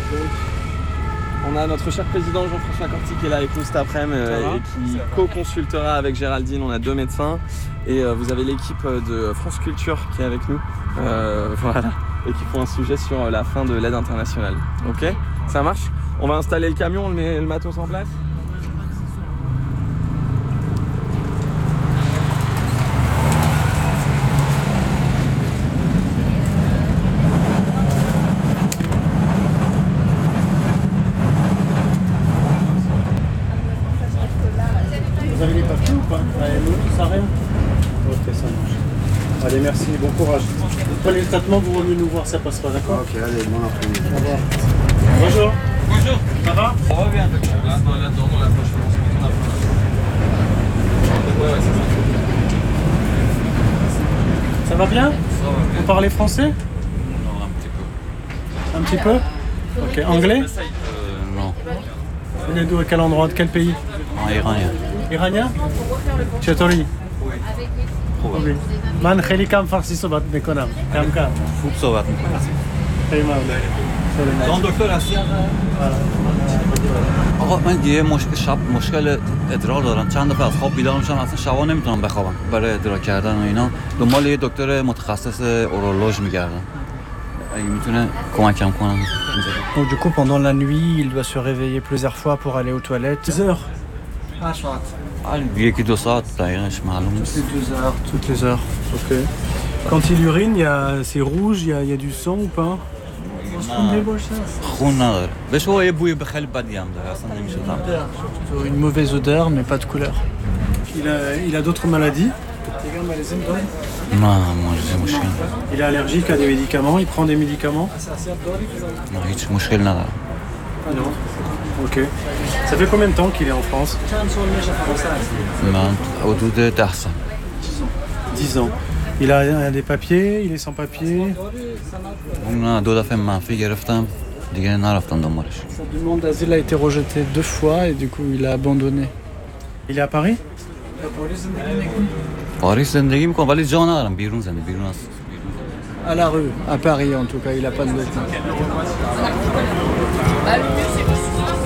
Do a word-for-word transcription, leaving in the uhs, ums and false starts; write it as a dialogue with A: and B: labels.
A: Donc, on a notre cher président Jean-François Corti qui est là avec nous cet après-midi euh, et qui co-consultera avec Géraldine. On a deux médecins et euh, vous avez l'équipe de France Culture qui est avec nous, euh, voilà, et qui font un sujet sur la fin de l'aide internationale. Ok, ça marche? On va installer le camion, on met le matos en place.
B: Vous avez les papiers ou pas? Non, ça rien. Ok, ça marche. Allez, merci, bon courage. Vous prenez le traitement, vous revenez nous voir, ça passera, d'accord?
C: Ok, allez, bon après-midi.
B: Au revoir. Bonjour. Bonjour. Ça va?
A: Ça va bien. Là, dans la, dans la poche, on ouais, ouais, c'est ça.
B: Ça va bien?
D: Ça va bien.
B: Vous parlez français?
D: Non, un petit peu.
B: Un petit peu? Ok, anglais?
D: Euh, non.
B: Vous venez d'où? À quel endroit? De quel pays?
D: En iranien.
B: Iranien? چطوری؟ خوبی. من خیلی کم فارسی صحبت میکنم. کم کم.
D: خوب صحبت میکنم.
B: خیلی ممنون.
D: دان دکتر هستی؟ آقا من یه مشکل شب مشکل ادرار دارم. چند دفعه از خواب بیدار میشم اصلا شبا نمیتونم بخوابم. برای ادرار کردن و اینا دنبال یه دکتر متخصص اورولوژ میگردم. اگه میتونه کمکم کنم.
E: Donc du coup pendant la nuit il doit se réveiller plusieurs fois pour aller aux toilettes.
B: deux heures.
D: یکی دو ساعت دقیقش معلوم نیست.
B: deux heures.
E: Toutes les heures.
B: Ok. Quand il urine, il y a, c'est rouge, il y, a, il y a du sang ou pas?
D: خون نداره. بهش یه بوی خیلی بدی هم داره. اصلا نمیشه
E: Surtout une mauvaise odeur mais pas de couleur.
B: Il a, il a d'autres maladies?
D: نه مورد مشکل.
B: Il est allergique à des médicaments, il prend des médicaments?
D: نه هیچ مشکل نداره.
B: Ah non. Ok. Ça fait combien de temps qu'il est en France?
D: من حدود ده سال.
B: dix ans. Il a, il a des papiers, il est sans papiers?
D: اون دو دفعه منفی گرفتم دیگه نرفتم دنبالش.
E: Sa demande d'asile a été rejetée deux fois et du coup il a abandonné.
B: Il est à Paris?
D: پاریس زندگی میکنم ولی جا ندارم بیرون زندگی بیرون است.
E: À la rue, à Paris en tout cas, il a pas de logement.